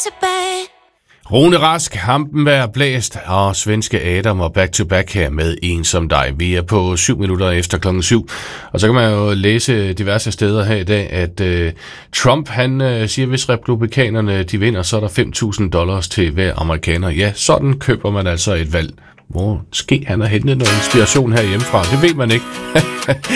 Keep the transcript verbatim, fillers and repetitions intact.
to back. Rune Rask, Hampenberg, Blæst og svenske Adam og Back to Back her med En som dig. Vi er på syv minutter efter klokken syv, og så kan man jo læse diverse steder her i dag, at øh, Trump han øh, siger, at hvis republikanerne de vinder, så er der fem tusind dollars til hver amerikaner. Ja, sådan køber man altså et valg. Måske han har hentet noget inspiration herhjemmefra, det ved man ikke.